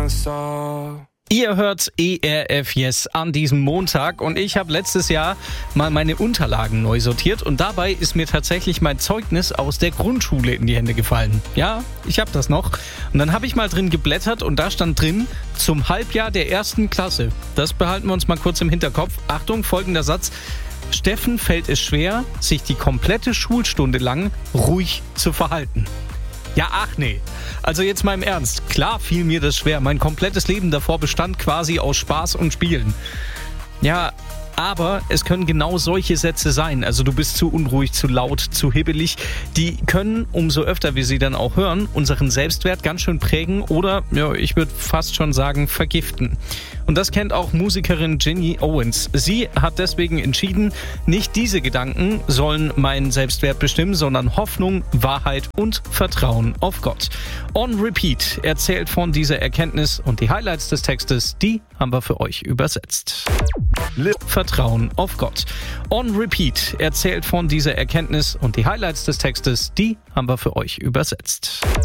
pensar. Ihr hört ERF Yes an diesem Montag und ich habe letztes Jahr mal meine Unterlagen neu sortiert und dabei ist mir tatsächlich mein Zeugnis aus der Grundschule in die Hände gefallen. Ja, ich habe das noch. Und dann habe ich mal drin geblättert und da stand drin, zum Halbjahr der 1. Klasse. Das behalten wir uns mal kurz im Hinterkopf. Achtung, folgender Satz. Steffen fällt es schwer, sich die komplette Schulstunde lang ruhig zu verhalten. Ja, ach nee. Also jetzt mal im Ernst. Klar fiel mir das schwer. Mein komplettes Leben davor bestand quasi aus Spaß und Spielen. Ja, aber es können genau solche Sätze sein. Also du bist zu unruhig, zu laut, zu hibbelig. Die können, umso öfter wir sie dann auch hören, unseren Selbstwert ganz schön prägen oder, ja, ich würde fast schon sagen, vergiften. Und das kennt auch Musikerin Ginny Owens. Sie hat deswegen entschieden, nicht diese Gedanken sollen meinen Selbstwert bestimmen, sondern Hoffnung, Wahrheit und Vertrauen auf Gott. On Repeat erzählt von dieser Erkenntnis und die Highlights des Textes, die haben wir für euch übersetzt. Vertrauen auf Gott. On Repeat erzählt von dieser Erkenntnis und die Highlights des Textes, die haben wir für euch übersetzt.